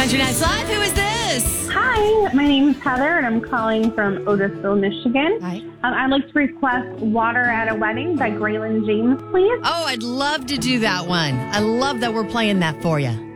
Country Nights Live. Who is this? Hi, my name is Heather, and I'm calling from Otisville, Michigan. Hi. I'd like to request Water at a Wedding by Graylin James, please. Oh, I'd love to do that one. I love that we're playing that for you.